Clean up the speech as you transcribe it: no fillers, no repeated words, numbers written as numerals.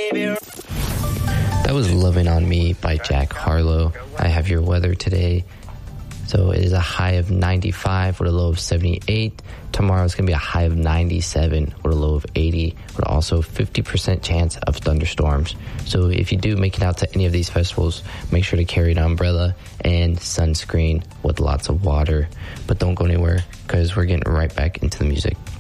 That was Loving on Me by Jack Harlow. I have your weather today. So it is a high of 95 with a low of 78. Tomorrow it's going to be a high of 97 with a low of 80, with also 50% chance of thunderstorms. So if you do make it out to any of these festivals, make sure to carry an umbrella and sunscreen with lots of water. But don't go anywhere because we're getting right back into the music.